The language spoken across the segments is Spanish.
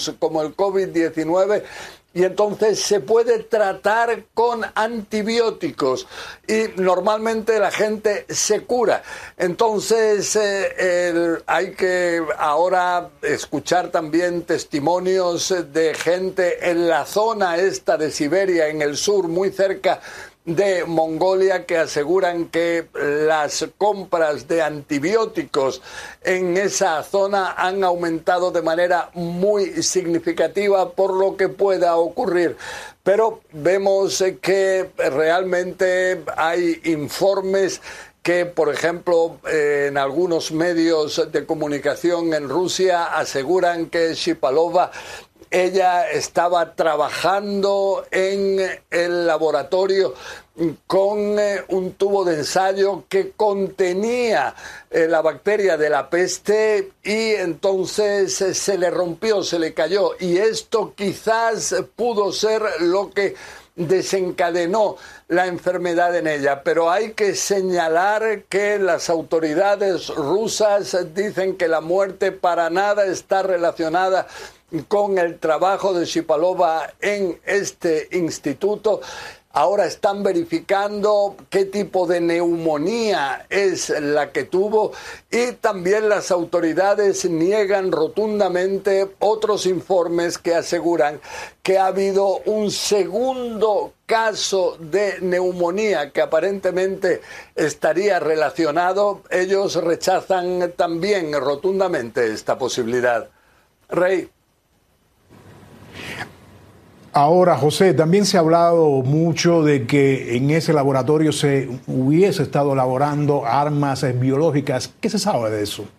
virus como el COVID-19 y entonces se puede tratar con antibióticos y normalmente la gente se cura. Entonces hay que ahora escuchar también testimonios de gente en la zona esta de Siberia, en el sur, muy cerca de Mongolia, que aseguran que las compras de antibióticos en esa zona han aumentado de manera muy significativa por lo que pueda ocurrir. Pero vemos que realmente hay informes que, por ejemplo, en algunos medios de comunicación en Rusia aseguran que Shipalova, ella estaba trabajando en el laboratorio con un tubo de ensayo que contenía la bacteria de la peste y entonces se le rompió, se le cayó. Y esto quizás pudo ser lo que desencadenó la enfermedad en ella, pero hay que señalar que las autoridades rusas dicen que la muerte para nada está relacionada con el trabajo de Shipalova en este instituto. Ahora están verificando qué tipo de neumonía es la que tuvo y también las autoridades niegan rotundamente otros informes que aseguran que ha habido un segundo caso de neumonía que aparentemente estaría relacionado. Ellos rechazan también rotundamente esta posibilidad. Rey. Ahora, José, también se ha hablado mucho de que en ese laboratorio se hubiese estado elaborando armas biológicas. ¿Qué se sabe de eso?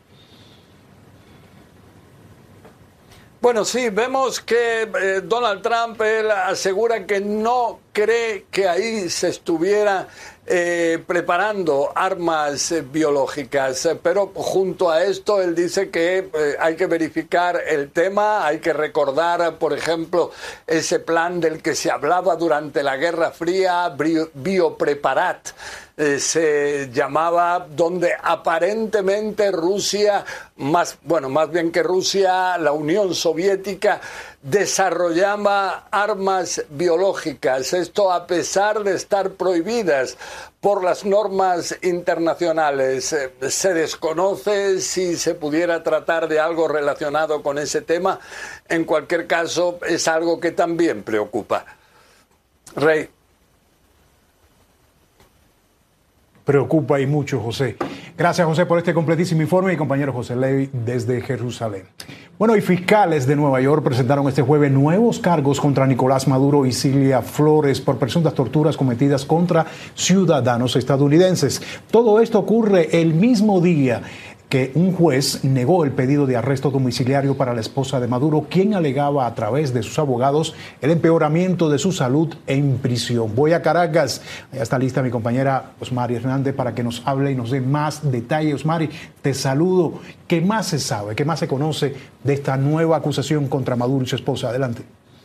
Bueno, sí, vemos que Donald Trump él asegura que no cree que ahí se estuviera preparando armas biológicas, pero junto a esto él dice que hay que verificar el tema, hay que recordar, por ejemplo, ese plan del que se hablaba durante la Guerra Fría, Biopreparat, se llamaba, donde aparentemente Rusia, más bien que Rusia, la Unión Soviética desarrollaba armas biológicas. Esto a pesar de estar prohibidas por las normas internacionales. Se desconoce si se pudiera tratar de algo relacionado con ese tema. En cualquier caso, es algo que también preocupa. Rey. Preocupa y mucho, José. Gracias, José, por este completísimo informe. Mi compañero José Levy desde Jerusalén. Bueno, y fiscales de Nueva York presentaron este jueves nuevos cargos contra Nicolás Maduro y Cilia Flores por presuntas torturas cometidas contra ciudadanos estadounidenses. Todo esto ocurre el mismo día que un juez negó el pedido de arresto domiciliario para la esposa de Maduro, quien alegaba a través de sus abogados el empeoramiento de su salud en prisión. Voy a Caracas, ya está lista mi compañera Osmari Hernández para que nos hable y nos dé más detalles. Osmari, te saludo. ¿Qué más se sabe, qué más se conoce de esta nueva acusación contra Maduro y su esposa? Adelante.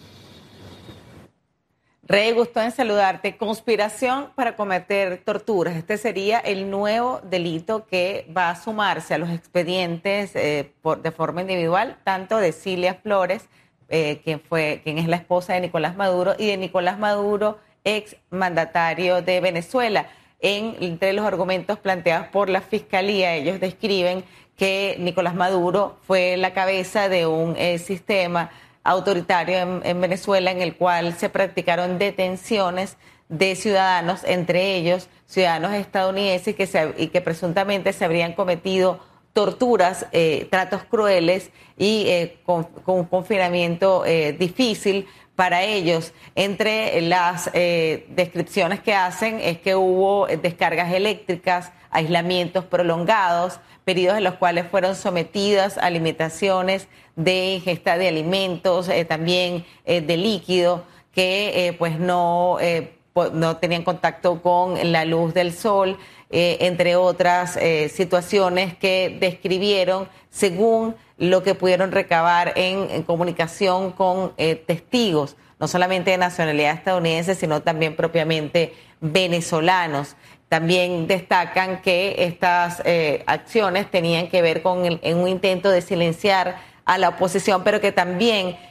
Rey, gusto en saludarte. Conspiración para cometer torturas. Este sería el nuevo delito que va a sumarse a los expedientes de forma individual, tanto de Cilia Flores, quien es la esposa de Nicolás Maduro, y de Nicolás Maduro, ex mandatario de Venezuela. Entre los argumentos planteados por la Fiscalía, ellos describen que Nicolás Maduro fue la cabeza de un sistema autoritario en Venezuela, en el cual se practicaron detenciones de ciudadanos, entre ellos ciudadanos estadounidenses, y que presuntamente se habrían cometido torturas, tratos crueles y con un confinamiento difícil para ellos. Entre las descripciones que hacen es que hubo descargas eléctricas, aislamientos prolongados, periodos en los cuales fueron sometidas a limitaciones de ingesta de alimentos, también de líquido, que no tenían contacto con la luz del sol, entre otras situaciones que describieron según lo que pudieron recabar en comunicación con testigos, no solamente de nacionalidad estadounidense, sino también propiamente venezolanos. También destacan que estas acciones tenían que ver con en un intento de silenciar a la oposición, pero que también